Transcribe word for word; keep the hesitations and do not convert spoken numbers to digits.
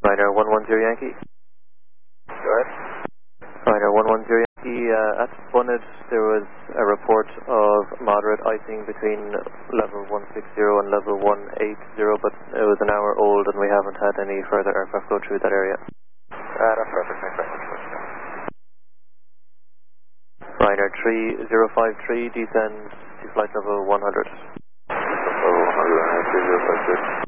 Ryanair one one zero Yankee. Go ahead. Ryanair one one zero Yankee, uh, at Bunnet there was a report of moderate icing between level one six zero and level one eight zero, but it was an hour old and we haven't had any further aircraft go through that area. Uh, that's perfect, thanks very much. Ryanair three zero five three, descend to flight level one hundred. Level one hundred, three zero five three.